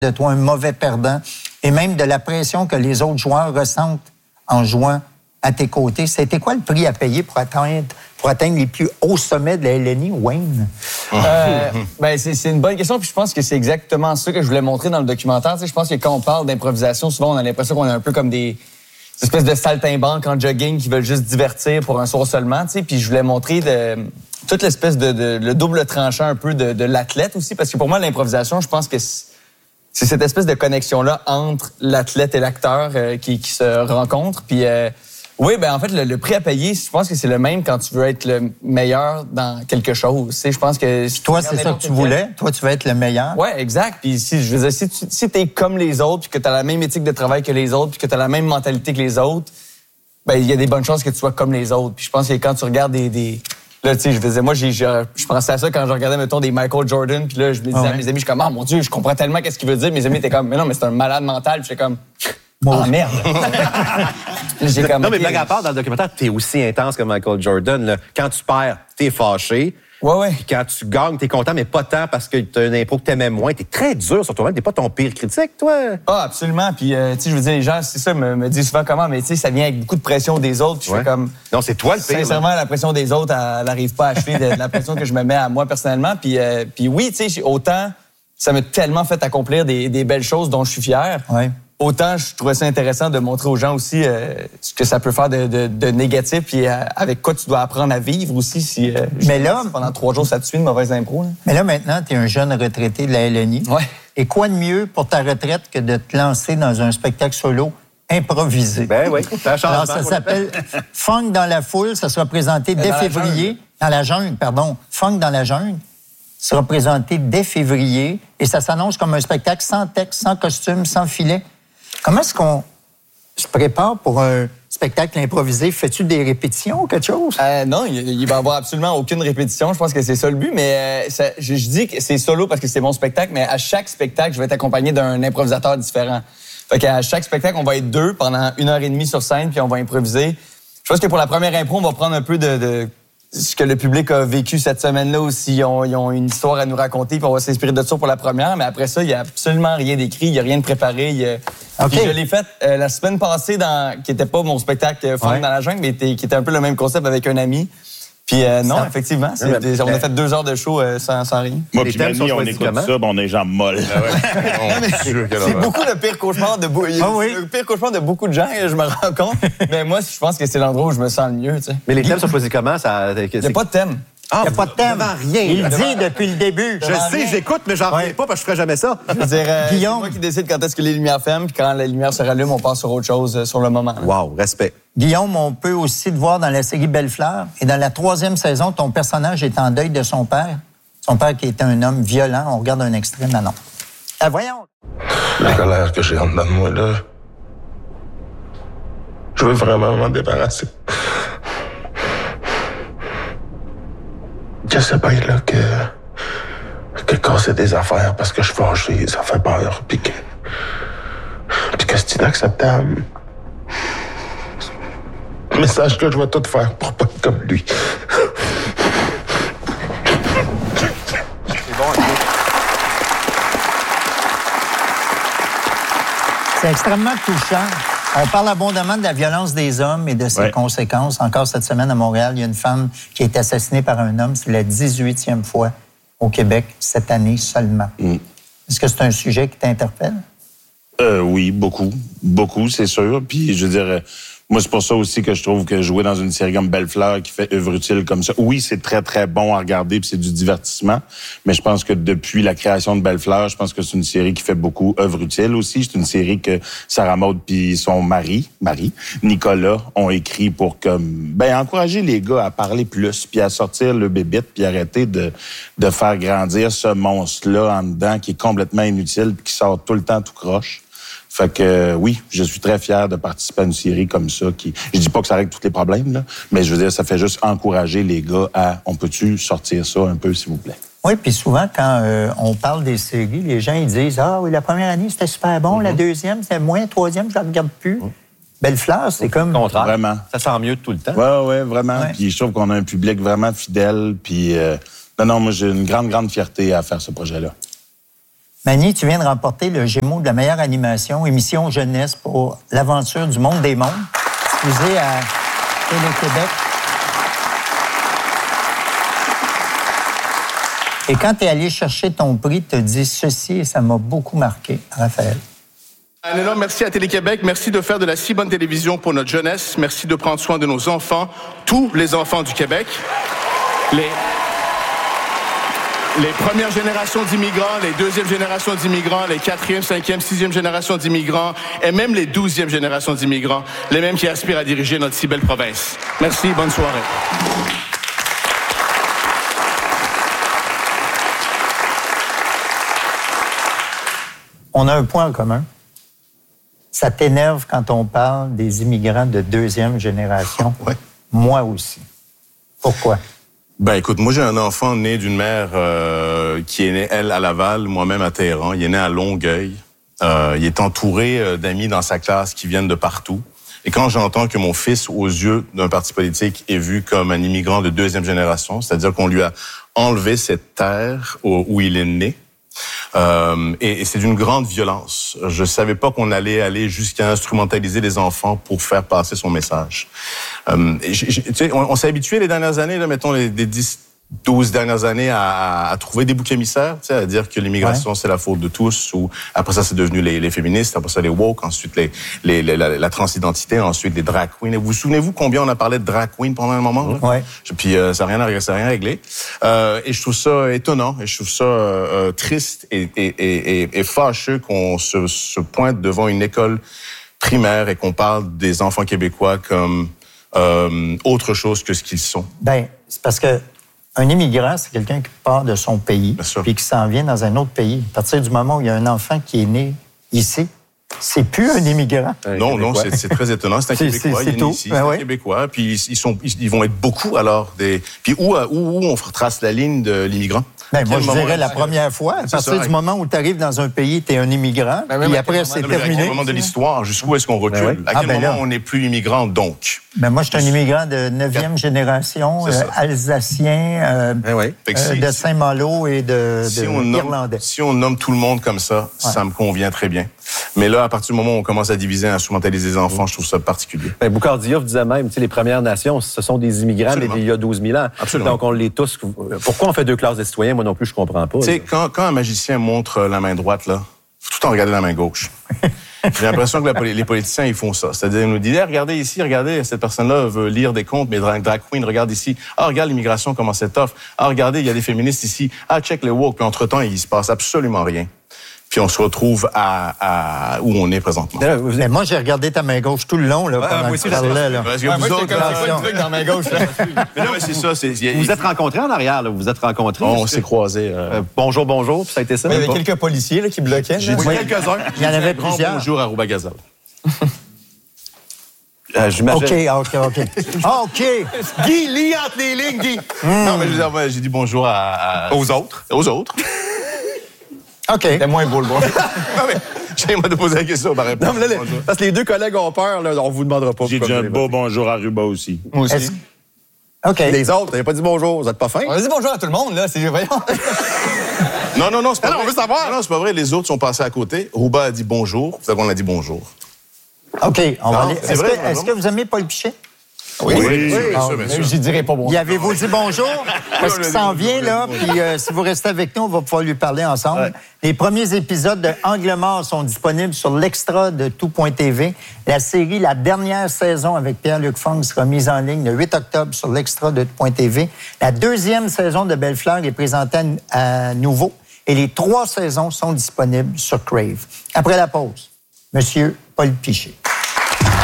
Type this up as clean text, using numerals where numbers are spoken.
de toi un mauvais perdant et même de la pression que les autres joueurs ressentent en jouant à tes côtés. C'était quoi le prix à payer pour atteindre les plus hauts sommets de la LNI, Wayne? C'est une bonne question, puis je pense que c'est exactement ça que je voulais montrer dans le documentaire. Tu sais, je pense que quand on parle d'improvisation, souvent on a l'impression qu'on est un peu comme des espèces de saltimbanques en jogging qui veulent juste divertir pour un soir seulement. Tu sais, puis je voulais montrer toute l'espèce le double tranchant un peu de l'athlète aussi, parce que pour moi l'improvisation, je pense que c'est cette espèce de connexion-là entre l'athlète et l'acteur qui se rencontrent. Puis oui, en fait, le prix à payer, je pense que c'est le même quand tu veux être le meilleur dans quelque chose. Tu sais, je pense que toi, c'est ça que tu voulais. Toi, tu veux être le meilleur. Ouais, exact. Puis si t'es comme les autres, puis que t'as la même éthique de travail que les autres, puis que t'as la même mentalité que les autres, il y a des bonnes chances que tu sois comme les autres. Puis je pense que quand tu regardes là, tu sais, je pensais à ça quand je regardais, mettons, des Michael Jordan, puis là, je me disais à mes amis, je suis comme, mon Dieu, je comprends tellement qu'est-ce qu'il veut dire. Mes amis étaient comme, mais non, mais c'est un malade mental. Puis j'étais comme, merde. Non, mais blague à part, dans le documentaire, t'es aussi intense que Michael Jordan. Là. Quand tu perds, t'es fâché. Ouais. Puis quand tu gagnes, t'es content, mais pas tant parce que t'as une impro que t'aimais moins. T'es très dur sur toi-même. T'es pas ton pire critique, toi. Ah, absolument. Puis, tu sais, je veux dire, les gens, c'est ça, me disent souvent comment, mais tu sais, ça vient avec beaucoup de pression des autres. Puis je fais comme. Non, c'est toi le pire. Sincèrement, la pression des autres, elle n'arrive pas à achever de la pression que je me mets à moi personnellement. Puis oui, tu sais, autant, ça m'a tellement fait accomplir des belles choses dont je suis fier. Ouais. Autant, je trouvais ça intéressant de montrer aux gens aussi ce que ça peut faire de négatif, puis avec quoi tu dois apprendre à vivre aussi si pendant 3 jours ça te suit une mauvaise impro. Là. Mais là, maintenant, tu es un jeune retraité de la LNI. Ouais. Et quoi de mieux pour ta retraite que de te lancer dans un spectacle solo improvisé? Ben oui, alors, ça s'appelle Funk dans la foule. Ça sera présenté dès février. Dans la jungle, pardon. Funk dans la jungle sera présenté dès février. Et ça s'annonce comme un spectacle sans texte, sans costume, sans filet. Comment est-ce qu'on se prépare pour un spectacle improvisé? Fais-tu des répétitions ou quelque chose? Non, il va y avoir absolument aucune répétition. Je pense que c'est ça le but, mais je dis que c'est solo parce que c'est mon spectacle, mais à chaque spectacle, je vais être accompagné d'un improvisateur différent. Fait qu'à chaque spectacle, on va être 2 pendant 1h30 sur scène, puis on va improviser. Je pense que pour la première impro, on va prendre un peu de ce que le public a vécu cette semaine-là aussi. Ils ont une histoire à nous raconter, puis on va s'inspirer de ça pour la première. Mais après ça, il n'y a absolument rien d'écrit, il n'y a rien de préparé. Puis je l'ai fait la semaine passée, qui n'était pas mon spectacle Funk dans la jungle, mais qui était un peu le même concept avec un ami. Puis non, effectivement, on a fait 2 heures de show sans rien. Moi, puis Mani, on écoute ça, on est gens molles. C'est beaucoup le pire cauchemar de le pire cauchemar de beaucoup de gens, je me rends compte. Mais moi, je pense que c'est l'endroit où je me sens le mieux. Tu sais. Mais les thèmes sont choisis comment? Il n'y a pas de thème. Il n'y a pas de thème. Rien. Il dit depuis le début. Je sais, j'écoute, mais j'en reviens pas parce que je ferais jamais ça. Je veux dire, Guillaume, c'est moi qui décide quand est-ce que les lumières ferment, puis quand les lumières se rallument, on passe sur autre chose sur le moment. Wow, respect. Guillaume, on peut aussi te voir dans la série Belle-Fleur. Et dans la 3e saison, ton personnage est en deuil de son père. Son père qui était un homme violent. On regarde un extrait maintenant. Voyons. La colère que j'ai en dedans de moi, là, je veux vraiment m'en débarrasser. Je sais bien là que casser des affaires parce que je suis fâché, ça fait peur, puis que c'est inacceptable. Mais sache que je vais tout faire pour pas être comme lui. C'est extrêmement touchant. On parle abondamment de la violence des hommes et de ses conséquences. Encore cette semaine à Montréal, il y a une femme qui a été assassinée par un homme. C'est la 18e fois au Québec cette année seulement. Est-ce que c'est un sujet qui t'interpelle? Oui, beaucoup. Beaucoup, c'est sûr. Puis, je veux dire, moi, c'est pour ça aussi que je trouve que jouer dans une série comme Belle-Fleur qui fait œuvre utile comme ça, oui, c'est très, très bon à regarder puis c'est du divertissement. Mais je pense que depuis la création de Belle-Fleur, je pense que c'est une série qui fait beaucoup œuvre utile aussi. C'est une série que Sarah Maud puis son mari, Nicolas, ont écrit pour encourager les gars à parler plus puis à sortir le bébite puis arrêter de faire grandir ce monstre-là en dedans qui est complètement inutile puis qui sort tout le temps tout croche. Fait que oui, je suis très fier de participer à une série comme ça je dis pas que ça règle tous les problèmes, là, mais je veux dire, ça fait juste encourager les gars on peut-tu sortir ça un peu, s'il vous plaît? Oui, puis souvent, quand on parle des séries, les gens ils disent « Ah oui, la première année, c'était super bon, la deuxième, c'était moins, la troisième, je la regarde plus. Belle-Fleur, c'est comme... Contraire. Vraiment. Ça sent mieux tout le temps. Oui, vraiment. Ouais. Puis je trouve qu'on a un public vraiment fidèle, puis... moi, j'ai une grande, grande fierté à faire ce projet-là. Mani, tu viens de remporter le Gémeaux de la meilleure animation, émission jeunesse pour l'aventure du monde des mondes, diffusée à Télé-Québec. Et quand tu es allé chercher ton prix, tu as dit ceci et ça m'a beaucoup marqué, Raphaël. Un énorme merci à Télé-Québec. Merci de faire de la si bonne télévision pour notre jeunesse. Merci de prendre soin de nos enfants, tous les enfants du Québec. Les premières générations d'immigrants, les deuxièmes générations d'immigrants, les quatrième, cinquième, sixième générations d'immigrants et même les 12e générations d'immigrants, les mêmes qui aspirent à diriger notre si belle province. Merci, bonne soirée. On a un point en commun. Ça t'énerve quand on parle des immigrants de deuxième génération. Ouais. Moi aussi. Pourquoi? Ben écoute, moi j'ai un enfant né d'une mère qui est née, elle, à Laval, moi-même à Téhéran. Il est né à Longueuil. Il est entouré d'amis dans sa classe qui viennent de partout. Et quand j'entends que mon fils, aux yeux d'un parti politique, est vu comme un immigrant de deuxième génération, c'est-à-dire qu'on lui a enlevé cette terre où il est né, et c'est d'une grande violence. Je savais pas qu'on allait aller jusqu'à instrumentaliser les enfants pour faire passer son message. Tu sais, on s'est habitué les dernières années, là, mettons les 10-12 dernières années, à trouver des boucs émissaires, tu sais, à dire que l'immigration, c'est la faute de tous, ou après ça, c'est devenu les féministes, après ça, les woke, ensuite la transidentité, ensuite les drag queens. Et vous souvenez-vous combien on a parlé de drag queen pendant un moment? Là? Ouais. Puis ça n'a rien réglé. Et je trouve ça étonnant, et je trouve ça triste et fâcheux qu'on se pointe devant une école primaire et qu'on parle des enfants québécois comme autre chose que ce qu'ils sont. Ben, c'est parce que un immigrant, c'est quelqu'un qui part de son pays puis qui s'en vient dans un autre pays. À partir du moment où il y a un enfant qui est né ici, c'est plus un immigrant. Non, c'est très étonnant. C'est un Québécois, il est né ici, c'est un Québécois. Puis ils vont être beaucoup alors des. Puis où on trace la ligne de l'immigrant? Ben, moi, je dirais la première fois. À partir du moment où tu arrives dans un pays, tu es un immigrant, puis après, c'est terminé. À quel moment de l'histoire, jusqu'où est-ce qu'on recule? À quel moment on n'est plus immigrant, donc? Ben, moi, je suis un immigrant de 9e génération, alsacien, de Saint-Malo et d'Irlandais. Si on nomme tout le monde comme ça, ça me convient très bien. Mais là, à partir du moment où on commence à diviser, à instrumentaliser les enfants, je trouve ça particulier. Ben, Boukhar Diouf disait même, tu sais, les Premières Nations, ce sont des immigrants, mais il y a 12 000 ans. Absolument. Donc, on les tous. Pourquoi on fait deux classes de citoyens? Moi non plus, je comprends pas. Tu sais, quand un magicien montre la main droite, là, faut tout le temps regarder la main gauche. J'ai l'impression que les politiciens, ils font ça. C'est-à-dire, ils nous disent, regardez ici, regardez, cette personne-là veut lire des contes, mais drag queen, regarde ici. Ah, regarde l'immigration, comment c'est tough. Ah, regardez, il y a des féministes ici. Ah, check les woke. Puis entre-temps, il se passe absolument rien. Puis on se retrouve à où on est présentement. Mais moi, j'ai regardé ta main gauche tout le long, là, pendant que tu parlais, là. Parce que vous autres, c'est quoi le truc dans la main gauche, là? Mais non, mais c'est ça. Vous vous êtes rencontrés en arrière, là. Vous vous êtes rencontrés. On s'est croisés. Bonjour, puis ça a été ça. Il y avait quelques policiers là, qui bloquaient. J'ai dit quelques-uns. Il y en avait plusieurs. Bonjour à Rouba Gazal. J'imagine. OK. Guy, lis entre les lignes, Guy. Non, mais j'ai dit bonjour aux autres. Aux autres. OK. C'était moins beau, le bon. Non, mais j'aimerais te poser la question par réponse. Non, mais là, parce que les deux collègues ont peur, là, on vous demandera pas. J'ai dit un beau bonjour à Ruba aussi. Moi aussi. OK. Les autres, t'avais pas dit bonjour, vous êtes pas fins? On a dit bonjour à tout le monde, là. Voyons. Non, c'est pas vrai. on veut savoir. Non, c'est pas vrai. Les autres sont passés à côté. Rouba a dit bonjour. C'est qu'on a dit bonjour. OK, on va aller. c'est vrai, Est-ce que vous aimez Paul Pichet? Oui, bien sûr. J'y dirais pas bonjour. Y avez-vous dit bonjour? Parce qu'il s'en vient, là, puis si vous restez avec nous, on va pouvoir lui parler ensemble. Ouais. Les premiers épisodes de Angle mort sont disponibles sur l'extra de tout.tv. La série, la dernière saison avec Pierre-Luc Funk sera mise en ligne le 8 octobre sur l'extra de tout.tv. La deuxième saison de Belle Fleur est présentée à nouveau et les 3 saisons sont disponibles sur Crave. Après la pause, Monsieur Paul Pichet.